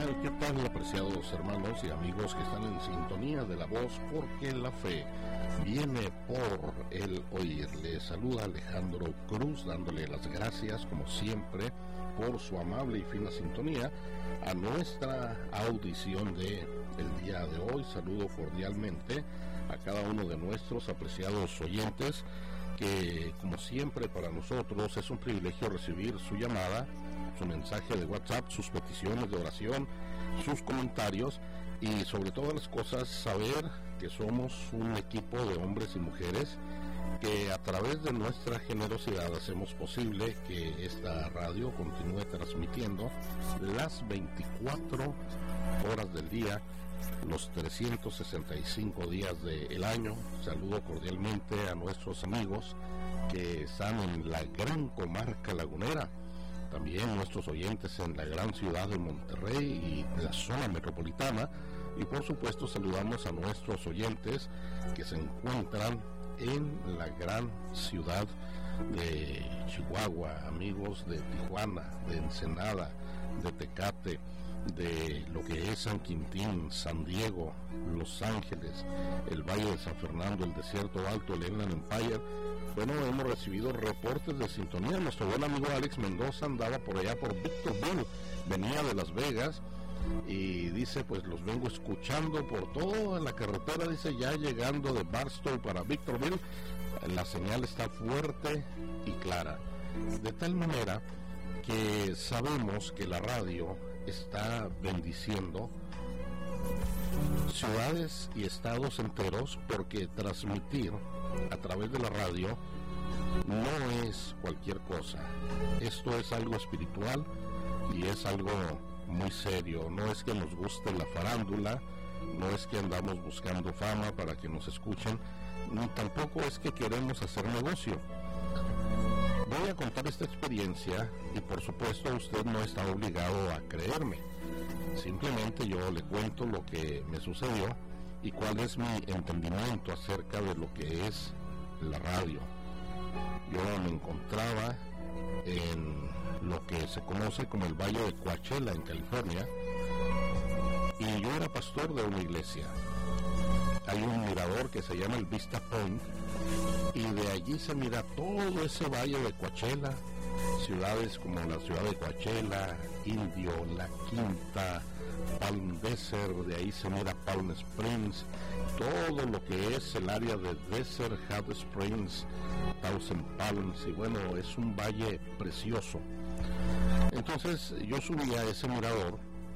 ¿Qué tal, apreciados hermanos y amigos que están en sintonía de la voz? Porque la fe viene por el oír. Les saluda Alejandro Cruz, dándole las gracias, como siempre, por su amable y fina sintonía a nuestra audición de el día de hoy. Saludo cordialmente a cada uno de nuestros apreciados oyentes, que como siempre para nosotros es un privilegio recibir su llamada, su mensaje de WhatsApp, sus peticiones de oración, sus comentarios y sobre todas las cosas saber que somos un equipo de hombres y mujeres que a través de nuestra generosidad hacemos posible que esta radio continúe transmitiendo las 24 horas del día, los 365 días del año. Saludo cordialmente a nuestros amigos que están en la gran comarca lagunera, también nuestros oyentes en la gran ciudad de Monterrey y la zona metropolitana, y por supuesto saludamos a nuestros oyentes que se encuentran en la gran ciudad de Chihuahua, amigos de Tijuana, de Ensenada, de Tecate, de lo que es San Quintín, San Diego, Los Ángeles, el Valle de San Fernando, el Desierto Alto, el Inland Empire. Bueno, hemos recibido reportes de sintonía. Nuestro buen amigo Alex Mendoza andaba por allá por Victorville, venía de Las Vegas y dice, pues los vengo escuchando por toda la carretera, dice, ya llegando de Barstow para Victorville, la señal está fuerte y clara, de tal manera que sabemos que la radio está bendiciendo ciudades y estados enteros, porque transmitir a través de la radio no es cualquier cosa. Esto es algo espiritual y es algo muy serio. No es que nos guste la farándula, no es que andamos buscando fama para que nos escuchen, ni tampoco es que queremos hacer negocio. Voy a contar esta experiencia y por supuesto usted no está obligado a creerme. Simplemente yo le cuento lo que me sucedió y cuál es mi entendimiento acerca de lo que es la radio. Yo me encontraba en lo que se conoce como el Valle de Coachella en California y yo era pastor de una iglesia. Hay un mirador que se llama el Vista Point y de allí se mira todo ese Valle de Coachella, ciudades como la ciudad de Coachella, Indio, La Quinta, Palm Desert, de ahí se mira Palm Springs, todo lo que es el área de Desert, Hot Springs, Thousand Palms, y bueno, es un valle precioso. Entonces yo subí a ese mirador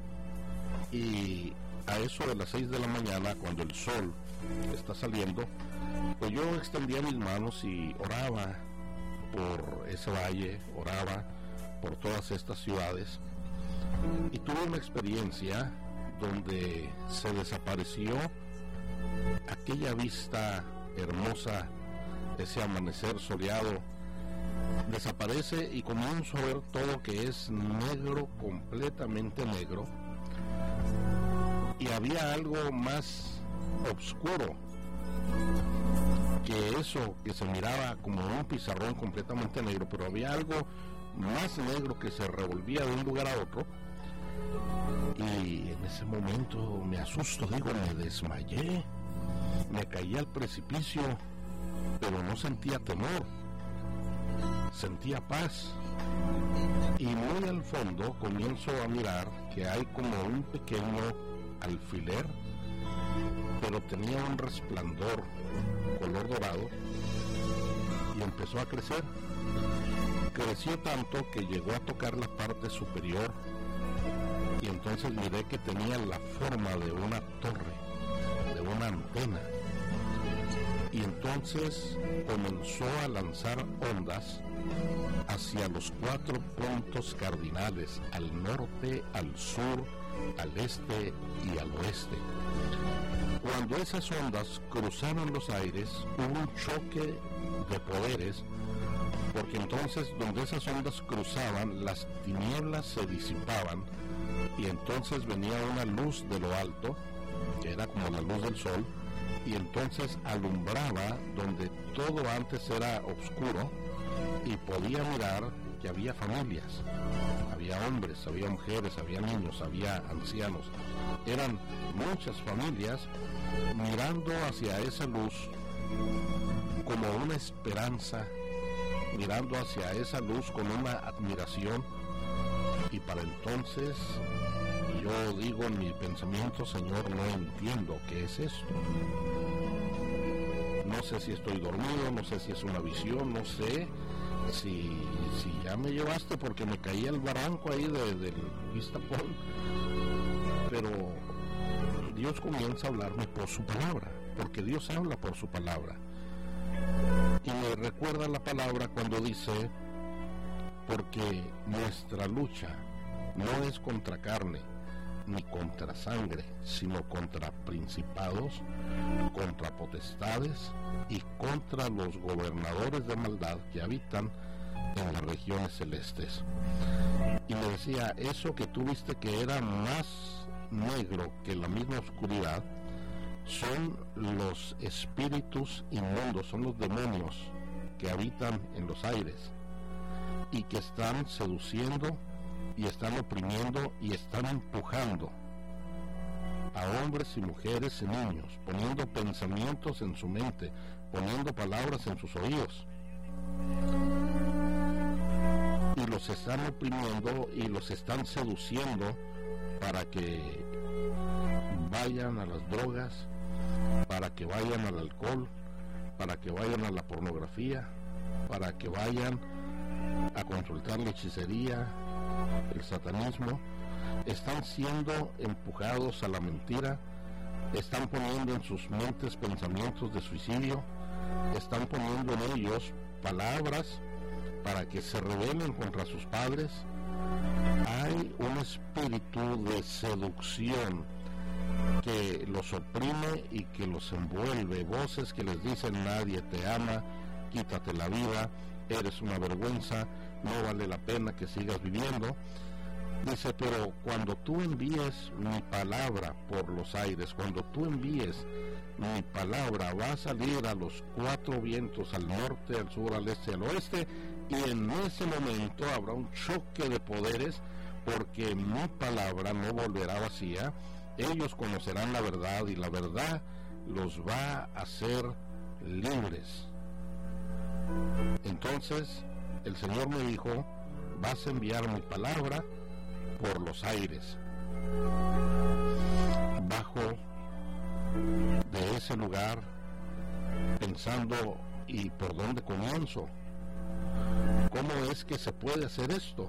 y a eso de las 6 de la mañana, cuando el sol está saliendo, pues yo extendía mis manos y oraba por ese valle, oraba por todas estas ciudades, y tuve una experiencia donde se desapareció aquella vista hermosa, ese amanecer soleado, desaparece y comienzo a ver todo que es negro, completamente negro, y había algo más oscuro que eso que se miraba como un pizarrón completamente negro, pero había algo más negro que se revolvía de un lugar a otro, y en ese momento me asusto, digo, me desmayé, me caí al precipicio, pero no sentía temor, sentía paz, y muy al fondo comienzo a mirar que hay como un pequeño alfiler, pero tenía un resplandor color dorado y empezó a crecer. Creció tanto que llegó a tocar la parte superior y entonces miré que tenía la forma de una torre, de una antena, y entonces comenzó a lanzar ondas hacia los 4 puntos cardinales, al norte, al sur, al este y al oeste. Cuando esas ondas cruzaron los aires, hubo un choque de poderes, porque entonces donde esas ondas cruzaban, las tinieblas se disipaban y entonces venía una luz de lo alto, que era como la luz del sol, y entonces alumbraba donde todo antes era oscuro, y podía mirar que había familias, había hombres, había mujeres, había niños, había ancianos. Eran muchas familias mirando hacia esa luz como una esperanza, mirando hacia esa luz con una admiración. Y para entonces yo digo en mi pensamiento, Señor, no entiendo qué es esto. No sé si estoy dormido, no sé si es una visión, no sé si ya me llevaste porque me caí al barranco ahí del Iztapón. Pero Dios comienza a hablarme por su palabra, porque Dios habla por su palabra. Y me recuerda la palabra cuando dice, porque nuestra lucha no es contra carne ni contra sangre, sino contra principados, contra potestades y contra los gobernadores de maldad que habitan en las regiones celestes. Y me decía, eso que tú viste que era más negro que la misma oscuridad, son los espíritus inmundos, son los demonios que habitan en los aires y que están seduciendo y están oprimiendo y están empujando a hombres y mujeres y niños, poniendo pensamientos en su mente, poniendo palabras en sus oídos, y los están oprimiendo y los están seduciendo para que vayan a las drogas, para que vayan al alcohol, para que vayan a la pornografía, para que vayan a consultar la hechicería, el satanismo. Están siendo empujados a la mentira, están poniendo en sus mentes pensamientos de suicidio, están poniendo en ellos palabras para que se rebelen contra sus padres. Hay un espíritu de seducción que los oprime y que los envuelve, voces que les dicen nadie te ama, quítate la vida, eres una vergüenza, no vale la pena que sigas viviendo. Dice, pero cuando tú envíes mi palabra por los aires, cuando tú envíes mi palabra, va a salir a los cuatro vientos, al norte, al sur, al este, al oeste, y en ese momento habrá un choque de poderes, porque mi palabra no volverá vacía. Ellos conocerán la verdad y la verdad los va a hacer libres. Entonces el Señor me dijo, vas a enviar mi palabra por los aires. Bajo de ese lugar pensando, ¿y por dónde comienzo? ¿Cómo es que se puede hacer esto?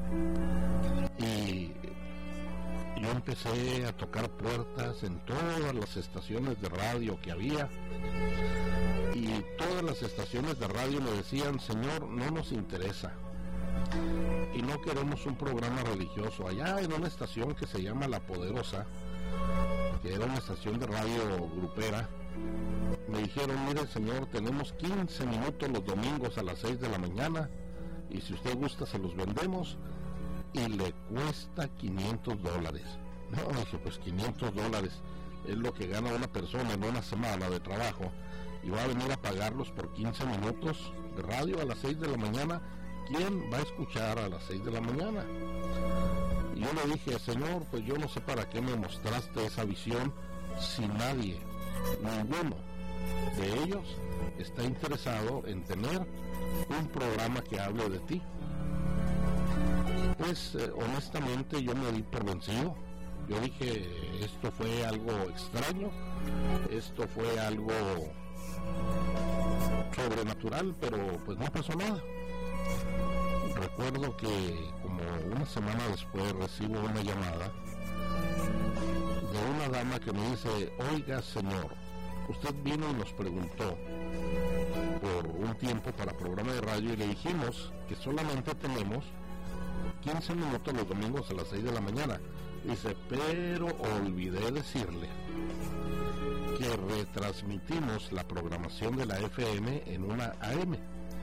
Y yo empecé a tocar puertas en todas las estaciones de radio que había, y todas las estaciones de radio me decían, Señor, no nos interesa y no queremos un programa religioso. Allá en una estación que se llama La Poderosa, que era una estación de radio grupera, me dijeron, mire Señor, tenemos 15 minutos los domingos a las 6 de la mañana, y si usted gusta se los vendemos, y le cuesta $500. No, dije, pues $500 es lo que gana una persona en una semana de trabajo, y va a venir a pagarlos por 15 minutos de radio a las 6 de la mañana. ¿Quién va a escuchar a las 6 de la mañana? Y yo le dije, Señor, pues yo no sé para qué me mostraste esa visión si nadie, ninguno de ellos está interesado en tener un programa que hable de ti. Pues honestamente yo me di por vencido. Yo dije, esto fue algo extraño, esto fue algo sobrenatural, pero pues no pasó nada. Recuerdo que como una semana después recibo una llamada de una dama que me dice, oiga señor, usted vino y nos preguntó por un tiempo para programa de radio, y le dijimos que solamente tenemos 15 minutos los domingos a las 6 de la mañana. Dice, pero olvidé decirle que retransmitimos la programación de la FM en una AM.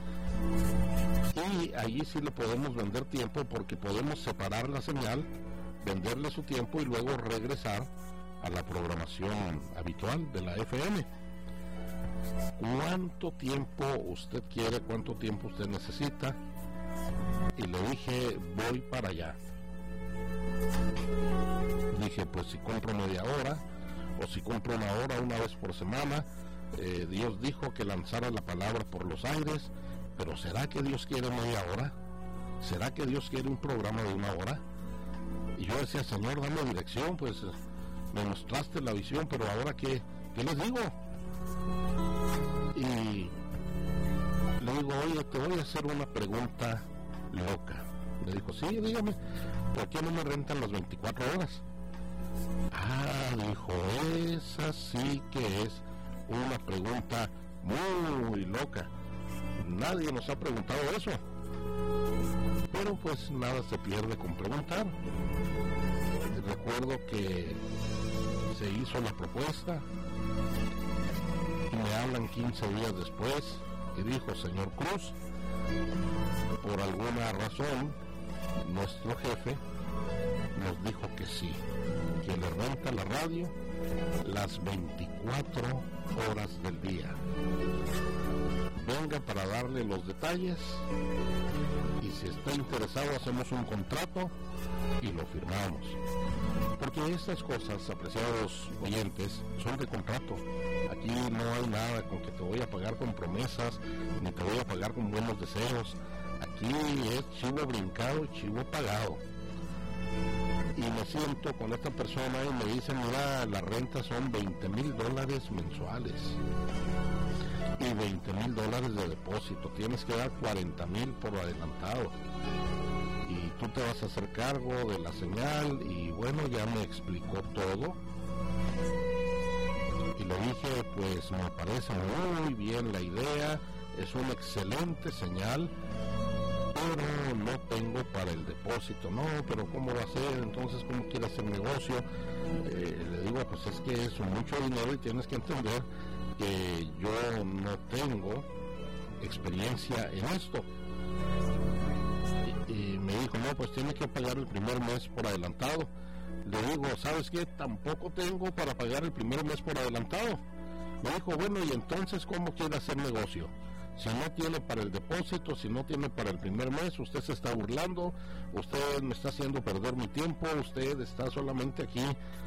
Y allí sí le podemos vender tiempo, porque podemos separar la señal, venderle su tiempo y luego regresar a la programación habitual de la FM. ¿Cuánto tiempo usted quiere? ¿Cuánto tiempo usted necesita? y le dije, voy para allá. Dije, pues si compro media hora o si compro una hora, una vez por semana, Dios dijo que lanzara la palabra por los aires, pero ¿será que Dios quiere media hora? ¿Será que Dios quiere un programa de una hora? Y yo decía, Señor, dame dirección, pues me mostraste la visión, pero ahora ¿qué les digo? Y le digo, oye, te voy a hacer una pregunta loca. Me dijo, sí, dígame, ¿por qué no me rentan las 24 horas? Ah, dijo, esa sí que es una pregunta muy loca. Nadie nos ha preguntado eso. Pero pues nada se pierde con preguntar. Recuerdo que se hizo la propuesta y me hablan 15 días después y dijo, señor Cruz, por alguna razón nuestro jefe nos dijo que sí, que le renta la radio las 24 horas del día. Venga para darle los detalles y si está interesado hacemos un contrato y lo firmamos. Porque estas cosas, apreciados oyentes, son de contrato. Aquí no hay nada con que te voy a pagar con promesas, ni te voy a pagar con buenos deseos. Aquí es chivo brincado y chivo pagado. Y me siento con esta persona y me dice, mira, la renta son $20,000 mensuales y $20,000 de depósito, tienes que dar $40,000 por adelantado y tú te vas a hacer cargo de la señal. Y bueno, ya me explicó todo y le dije, pues me parece muy bien la idea, es una excelente señal, pero no tengo para el depósito. No, pero ¿cómo va a ser? Entonces, ¿cómo quiere hacer negocio? Le digo, pues es que es mucho dinero y tienes que entender que yo no tengo experiencia en esto. Y me dijo, no, pues tiene que pagar el primer mes por adelantado. Le digo, ¿sabes qué? Tampoco tengo para pagar el primer mes por adelantado. Me dijo, bueno, y entonces, ¿cómo quiere hacer negocio? Si no tiene para el depósito, si no tiene para el primer mes, usted se está burlando, usted me está haciendo perder mi tiempo, usted está solamente aquí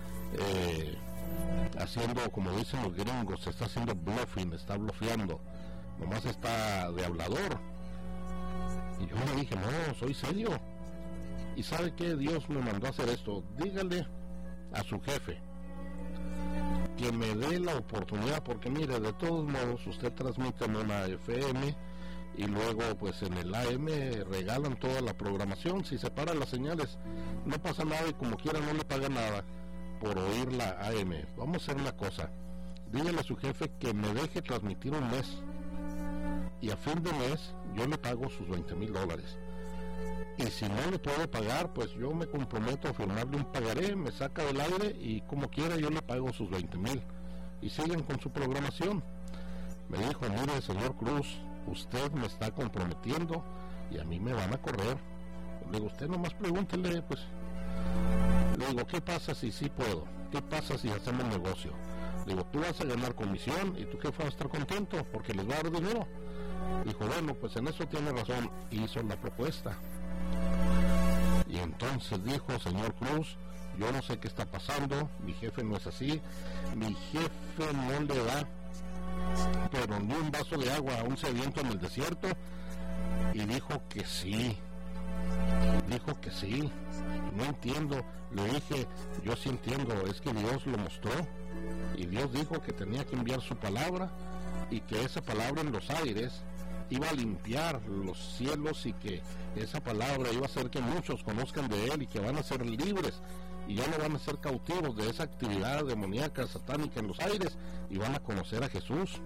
haciendo, como dicen los gringos, se está haciendo bluffing, está blufeando, nomás está de hablador. Y yo le dije, no, soy serio. ¿Y sabe qué? Dios me mandó a hacer esto. Dígale a su jefe que me dé la oportunidad, porque mire, de todos modos usted transmite en una FM y luego pues en el AM regalan toda la programación. Si se paran las señales no pasa nada y como quiera no le paga nada por oír la AM. Vamos a hacer una cosa, dígale a su jefe que me deje transmitir un mes y a fin de mes yo le pago sus $20,000. Y si no le puedo pagar, pues yo me comprometo a firmarle un pagaré, me saca del aire y como quiera yo le pago sus $20,000. Y siguen con su programación. Me dijo, mire, señor Cruz, usted me está comprometiendo y a mí me van a correr. Le digo, usted nomás pregúntele, pues. Le digo, ¿qué pasa si sí puedo? ¿Qué pasa si hacemos negocio? Le digo, tú vas a ganar comisión y tu jefe va a estar contento porque les va a dar dinero. Dijo, bueno, pues en eso tiene razón. Hizo la propuesta. Y entonces dijo, señor Cruz, yo no sé qué está pasando, mi jefe no es así, mi jefe no le da, pero ni un vaso de agua a un sediento en el desierto. Y dijo que sí, no entiendo. Le dije, yo sí entiendo, es que Dios lo mostró, y Dios dijo que tenía que enviar su palabra, y que esa palabra en los aires iba a limpiar los cielos y que esa palabra iba a hacer que muchos conozcan de él y que van a ser libres y ya no van a ser cautivos de esa actividad demoníaca, satánica en los aires y van a conocer a Jesús.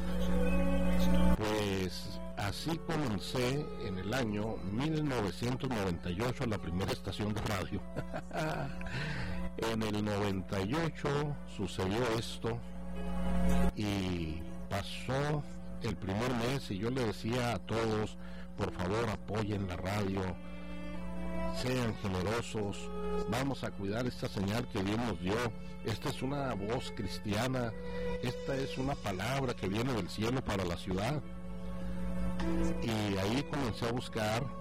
Pues así comencé en el año 1998 la primera estación de radio. En el 98 sucedió esto y pasó el primer mes y yo le decía a todos, por favor apoyen la radio, sean generosos, vamos a cuidar esta señal que Dios nos dio. Esta es una voz cristiana, esta es una palabra que viene del cielo para la ciudad. Y ahí comencé a buscar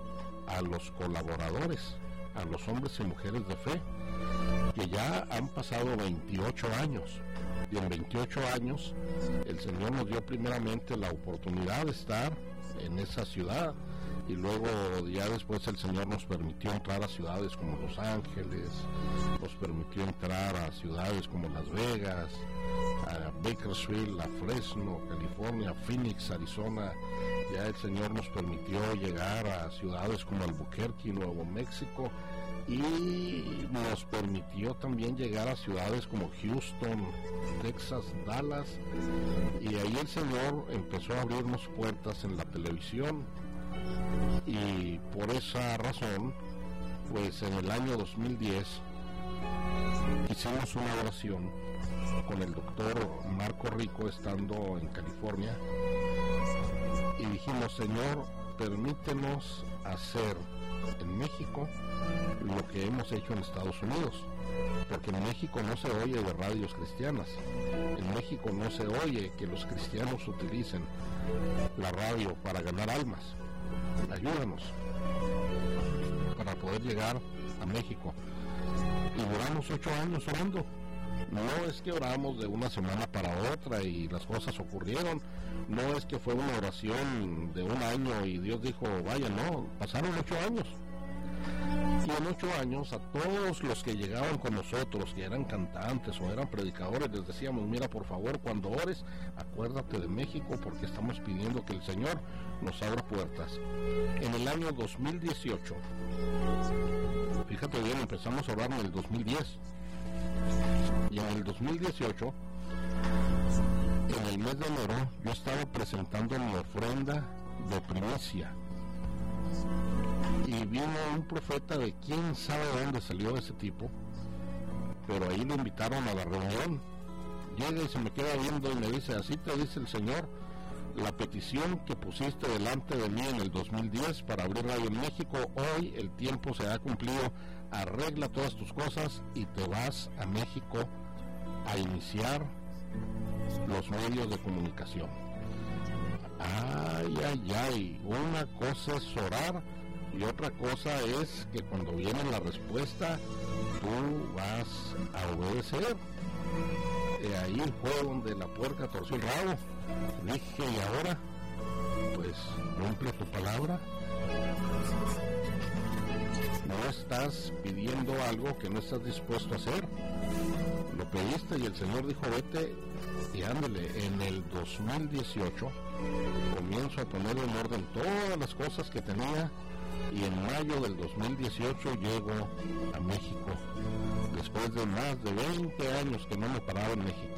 a los colaboradores, a los hombres y mujeres de fe, que ya han pasado 28 años. Y en 28 años el Señor nos dio primeramente la oportunidad de estar en esa ciudad, y luego ya después el Señor nos permitió entrar a ciudades como Los Ángeles, nos permitió entrar a ciudades como Las Vegas, a Bakersfield, a Fresno, California, Phoenix, Arizona. Ya el Señor nos permitió llegar a ciudades como Albuquerque, Nuevo México, y nos permitió también llegar a ciudades como Houston, Texas, Dallas, y ahí el Señor empezó a abrirnos puertas en la televisión. Y por esa razón, pues en el año 2010 hicimos una oración con el doctor Marco Rico, estando en California, y dijimos: Señor, permítenos hacer en México lo que hemos hecho en Estados Unidos, porque en México no se oye de radios cristianas, en México no se oye que los cristianos utilicen la radio para ganar almas. Ayúdanos para poder llegar a México. Y duramos 8 años orando. No es que oramos de una semana para otra y las cosas ocurrieron, no es que fue una oración de un año y Dios dijo vaya, no, pasaron 8 años. Y en 8 años a todos los que llegaban con nosotros, que eran cantantes o eran predicadores, les decíamos: mira, por favor, cuando ores, acuérdate de México, porque estamos pidiendo que el Señor nos abra puertas. En el año 2018, fíjate bien, empezamos a orar en el 2010, y en el 2018, en el mes de enero, yo estaba presentando mi ofrenda de primicia, y vino un profeta de quién sabe dónde salió ese tipo, pero ahí lo invitaron a la reunión. Llega y se me queda viendo y me dice: así te dice el Señor, la petición que pusiste delante de mí en el 2010 para abrir radio en México, hoy el tiempo se ha cumplido, arregla todas tus cosas y te vas a México a iniciar los medios de comunicación. Ay, ay, ay, una cosa es orar y otra cosa es que cuando viene la respuesta tú vas a obedecer. Ahí fue donde la puerca torció el rabo. Dije: y ahora, pues cumple tu palabra. No estás pidiendo algo que no estás dispuesto a hacer. Lo pediste y el Señor dijo: vete y ándale. En el 2018 comienzo a poner en orden todas las cosas que tenía, y en mayo del 2018 llego a México, después de más de 20 años que no me paraba en México.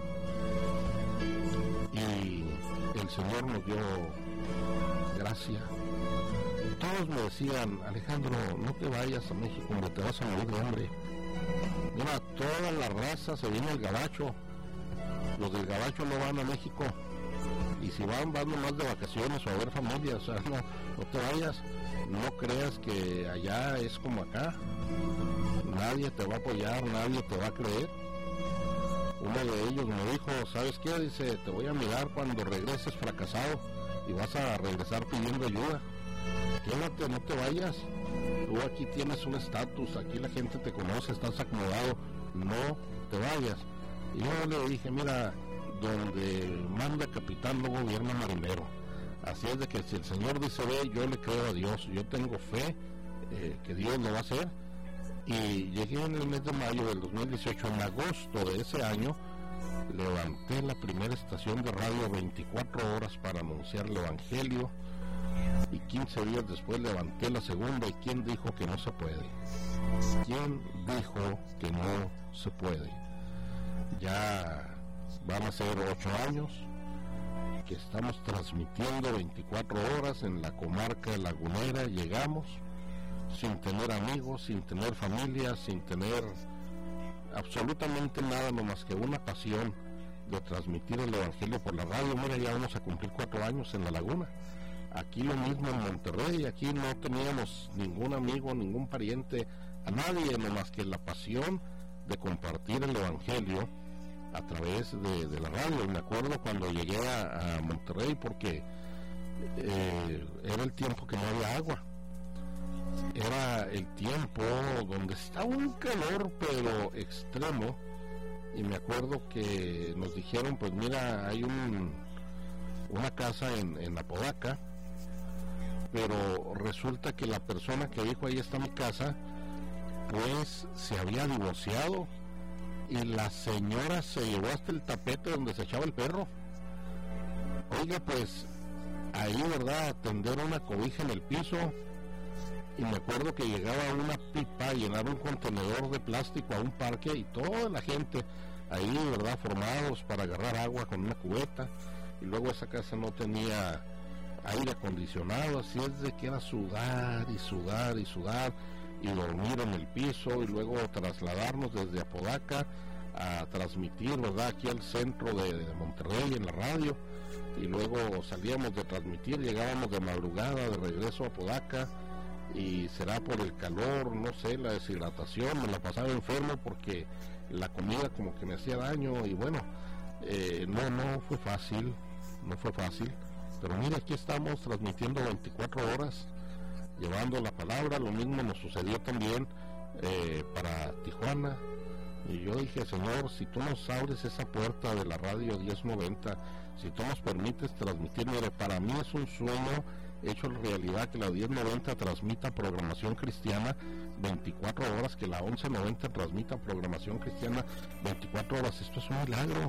Y el Señor nos dio gracia. Todos me decían: Alejandro, no te vayas a México, no te vas a morir de hambre. Mira, toda la raza se viene al gabacho. Los del gabacho no van a México, y si van nomás de vacaciones o a ver familia. O sea, no te vayas. No creas que allá es como acá. Nadie te va a apoyar, nadie te va a creer. Uno de ellos me dijo: ¿sabes qué? Dice: te voy a mirar cuando regreses fracasado y vas a regresar pidiendo ayuda. Quédate, no te vayas. Tú aquí tienes un estatus, aquí la gente te conoce, estás acomodado, no te vayas. Y yo le dije: mira, donde manda capitán no gobierna marinero. Así es de que si el Señor dice ve, yo le creo a Dios, yo tengo fe que Dios lo va a hacer. Y llegué en el mes de mayo del 2018, en agosto de ese año, levanté la primera estación de radio 24 horas para anunciar el Evangelio, y 15 días después levanté la segunda. ¿Y quién dijo que no se puede? ¿Quién dijo que no se puede? Ya van a ser 8 años que estamos transmitiendo 24 horas en la comarca lagunera. Llegamos sin tener amigos, sin tener familia, sin tener absolutamente nada, no más que una pasión de transmitir el Evangelio por la radio. Mira, ya vamos a cumplir 4 años en La Laguna. Aquí lo mismo en Monterrey, aquí no teníamos ningún amigo, ningún pariente, a nadie, no más que la pasión de compartir el Evangelio a través de la radio. Y me acuerdo cuando llegué a Monterrey, porque era el tiempo que no había agua, Era el tiempo donde estaba un calor pero extremo, y me acuerdo que nos dijeron, pues mira, hay una casa en Apodaca, pero resulta que la persona que dijo ahí está mi casa, pues se había divorciado, y la señora se llevó hasta el tapete donde se echaba el perro. Oiga, pues ahí, ¿verdad?, tender una cobija en el piso, y me acuerdo que llegaba una pipa a llenar un contenedor de plástico a un parque, y toda la gente ahí, ¿verdad?, formados para agarrar agua con una cubeta, y luego esa casa no tenía aire acondicionado, así es de que era sudar y sudar y sudar, y dormir en el piso, y luego trasladarnos desde Apodaca a transmitir, ¿verdad?, aquí al centro de Monterrey en la radio, y luego salíamos de transmitir, llegábamos de madrugada de regreso a Apodaca, y será por el calor, no sé, la deshidratación, me la pasaba enfermo porque la comida como que me hacía daño, y bueno, no fue fácil, pero mira, aquí estamos transmitiendo 24 horas, llevando la palabra. Lo mismo nos sucedió también para Tijuana, y yo dije, Señor, si tú nos abres esa puerta de la radio 1090, si tú nos permites transmitir, mire, para mí es un sueño hecho realidad que la 1090 transmita programación cristiana 24 horas, que la 1190 transmita programación cristiana 24 horas. Esto es un milagro,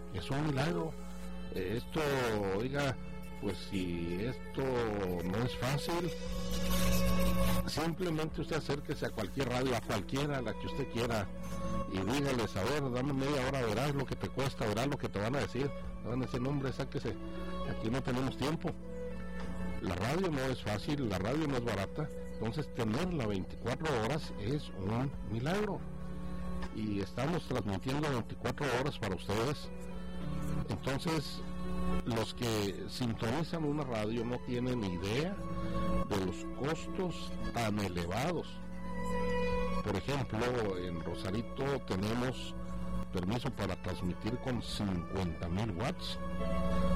esto, oiga, pues si esto no es fácil, simplemente usted acérquese a cualquier radio, a cualquiera, a la que usted quiera, y dígales, a ver, dame media hora, verás lo que te cuesta, verás lo que te van a decir. Van a decir, no, hombre, sáquese, aquí no tenemos tiempo. La radio no es fácil, la radio no es barata, entonces tenerla 24 horas es un milagro. Y estamos transmitiendo 24 horas para ustedes. Entonces, los que sintonizan una radio no tienen idea de los costos tan elevados. Por ejemplo, en Rosarito tenemos permiso para transmitir con 50,000 watts.